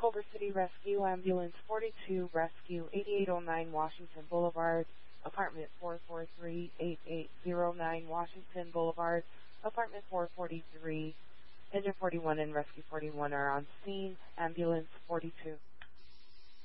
Culver City Rescue, Ambulance 42, Rescue 8809 Washington Boulevard, Apartment 443-8809 Washington Boulevard, Apartment 443, Engine 41 and Rescue 41 are on scene, Ambulance 42.